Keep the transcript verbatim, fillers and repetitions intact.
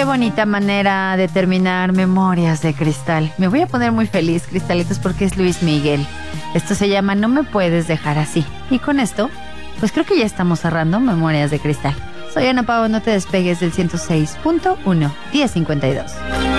Qué bonita manera de terminar Memorias de Cristal. Me voy a poner muy feliz, cristalitos, porque es Luis Miguel. Esto se llama No me puedes dejar así. Y con esto, pues creo que ya estamos cerrando Memorias de Cristal. Soy Ana Pao, no te despegues del ciento seis punto uno, diez cincuenta y dos.